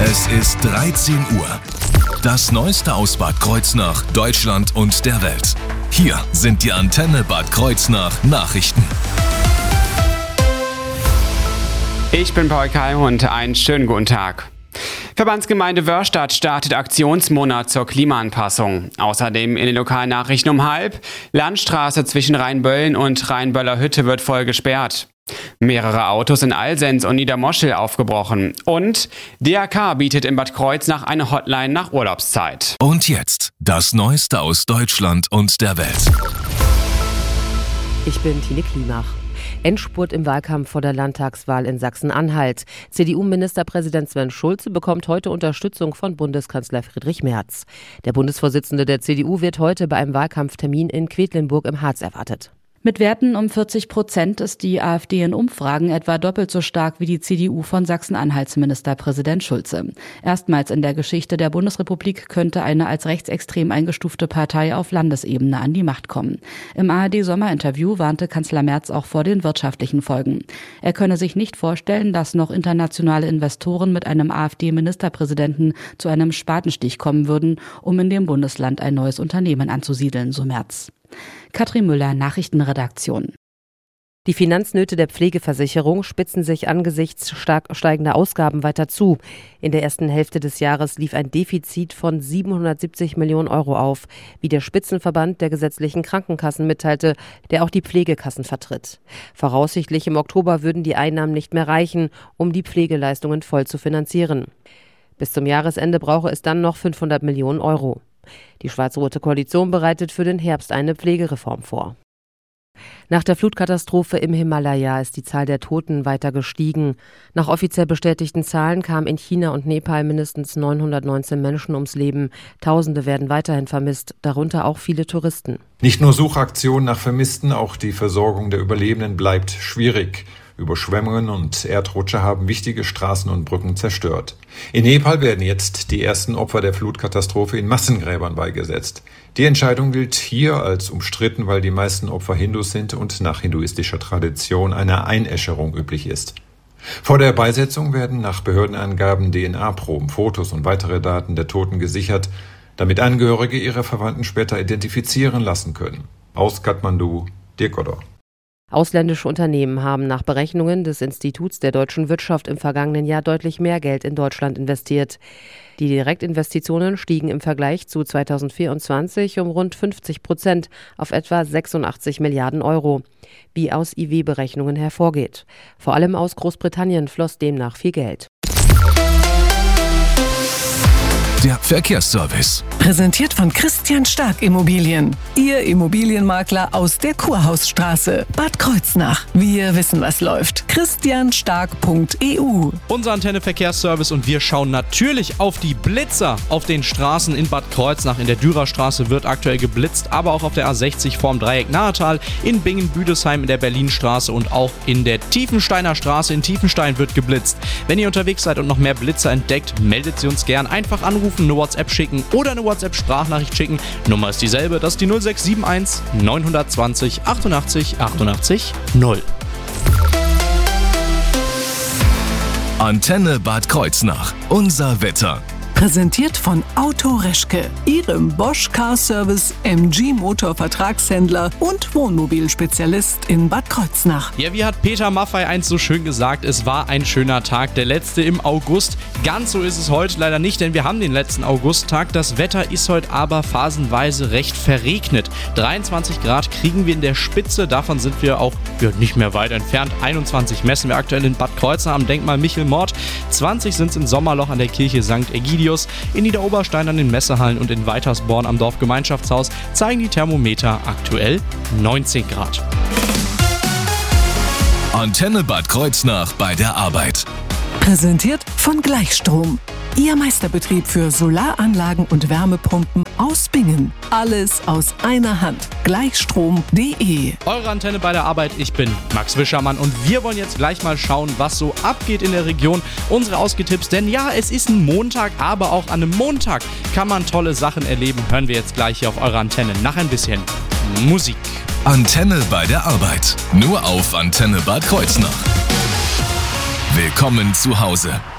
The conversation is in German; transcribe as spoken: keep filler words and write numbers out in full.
Es ist dreizehn Uhr. Das Neueste aus Bad Kreuznach, Deutschland und der Welt. Hier sind die Antenne Bad Kreuznach Nachrichten. Ich bin Paul Kalhund, einen schönen guten Tag. Verbandsgemeinde Wörstadt startet Aktionsmonat zur Klimaanpassung. Außerdem in den Lokalnachrichten um halb. Landstraße zwischen Rheinböllen und Rheinböller Hütte wird voll gesperrt. Mehrere Autos in Alsens und Niedermoschel aufgebrochen. Und D R K bietet in Bad Kreuznach eine Hotline nach Urlaubszeit. Und jetzt das Neueste aus Deutschland und der Welt. Ich bin Tine Klimach. Endspurt im Wahlkampf vor der Landtagswahl in Sachsen-Anhalt. C D U-Ministerpräsident Sven Schulze bekommt heute Unterstützung von Bundeskanzler Friedrich Merz. Der Bundesvorsitzende der C D U wird heute bei einem Wahlkampftermin in Quedlinburg im Harz erwartet. Mit Werten um vierzig Prozent ist die AfD in Umfragen etwa doppelt so stark wie die C D U von Sachsen-Anhalts Ministerpräsident Schulze. Erstmals in der Geschichte der Bundesrepublik könnte eine als rechtsextrem eingestufte Partei auf Landesebene an die Macht kommen. Im A R D-Sommerinterview warnte Kanzler Merz auch vor den wirtschaftlichen Folgen. Er könne sich nicht vorstellen, dass noch internationale Investoren mit einem AfD-Ministerpräsidenten zu einem Spatenstich kommen würden, um in dem Bundesland ein neues Unternehmen anzusiedeln, so Merz. Katrin Müller, Nachrichtenredaktion. Die Finanznöte der Pflegeversicherung spitzen sich angesichts stark steigender Ausgaben weiter zu. In der ersten Hälfte des Jahres lief ein Defizit von siebenhundertsiebzig Millionen Euro auf, wie der Spitzenverband der gesetzlichen Krankenkassen mitteilte, der auch die Pflegekassen vertritt. Voraussichtlich im Oktober würden die Einnahmen nicht mehr reichen, um die Pflegeleistungen voll zu finanzieren. Bis zum Jahresende brauche es dann noch fünfhundert Millionen Euro. Die schwarz-rote Koalition bereitet für den Herbst eine Pflegereform vor. Nach der Flutkatastrophe im Himalaya ist die Zahl der Toten weiter gestiegen. Nach offiziell bestätigten Zahlen kamen in China und Nepal mindestens neunhundertneunzehn Menschen ums Leben. Tausende werden weiterhin vermisst, darunter auch viele Touristen. Nicht nur Suchaktionen nach Vermissten, auch die Versorgung der Überlebenden bleibt schwierig. Überschwemmungen und Erdrutsche haben wichtige Straßen und Brücken zerstört. In Nepal werden jetzt die ersten Opfer der Flutkatastrophe in Massengräbern beigesetzt. Die Entscheidung gilt hier als umstritten, weil die meisten Opfer Hindus sind und nach hinduistischer Tradition eine Einäscherung üblich ist. Vor der Beisetzung werden nach Behördenangaben D N A-Proben, Fotos und weitere Daten der Toten gesichert, damit Angehörige ihre Verwandten später identifizieren lassen können. Aus Kathmandu, Dirk Odor. Ausländische Unternehmen haben nach Berechnungen des Instituts der deutschen Wirtschaft im vergangenen Jahr deutlich mehr Geld in Deutschland investiert. Die Direktinvestitionen stiegen im Vergleich zu zweitausendvierundzwanzig um rund fünfzig Prozent auf etwa sechsundachtzig Milliarden Euro, wie aus I W-Berechnungen hervorgeht. Vor allem aus Großbritannien floss demnach viel Geld. Der Verkehrsservice. Präsentiert von Christian Stark Immobilien. Ihr Immobilienmakler aus der Kurhausstraße, Bad Kreuznach. Wir wissen, was läuft. christian stark punkt e u. Unser Antenne Verkehrsservice und wir schauen natürlich auf die Blitzer auf den Straßen in Bad Kreuznach. In der Dürerstraße wird aktuell geblitzt, aber auch auf der A sechzig vorm Dreieck Nahetal, in Bingen-Büdesheim in der Berlinstraße und auch in der Tiefensteiner Straße in Tiefenstein wird geblitzt. Wenn ihr unterwegs seid und noch mehr Blitzer entdeckt, meldet sie uns gern. Einfach anrufen, eine WhatsApp schicken oder eine WhatsApp-Sprachnachricht schicken. Nummer ist dieselbe, das ist die null sechs sieben eins neun zwei null achtundachtzig achtundachtzig null. Antenne Bad Kreuznach. Unser Wetter. Präsentiert von Auto Reschke, Ihrem Bosch Car Service M G Motor Vertragshändler und Wohnmobilspezialist in Bad Kreuznach. Ja, wie hat Peter Maffay einst so schön gesagt, es war ein schöner Tag, der letzte im August. Ganz so ist es heute leider nicht, denn wir haben den letzten Augusttag. Das Wetter ist heute aber phasenweise recht verregnet. dreiundzwanzig Grad kriegen wir in der Spitze, davon sind wir auch ja, nicht mehr weit entfernt. einundzwanzig messen wir aktuell in Bad Kreuznach am Denkmal Michel Mort. zwanzig sind es in Sommerloch an der Kirche Sankt Ägidius. In Niederoberstein an den Messehallen und in Weitersborn am Dorfgemeinschaftshaus zeigen die Thermometer aktuell neunzehn Grad. Antenne Bad Kreuznach bei der Arbeit. Präsentiert von Gleichstrom. Ihr Meisterbetrieb für Solaranlagen und Wärmepumpen aus Bingen. Alles aus einer Hand. Gleichstrom punkt de. Eure Antenne bei der Arbeit, ich bin Max Wischermann und wir wollen jetzt gleich mal schauen, was so abgeht in der Region. Unsere Ausgetipps, denn ja, es ist ein Montag, aber auch an einem Montag kann man tolle Sachen erleben. Hören wir jetzt gleich hier auf eurer Antenne nach ein bisschen Musik. Antenne bei der Arbeit. Nur auf Antenne Bad Kreuznach. Willkommen zu Hause.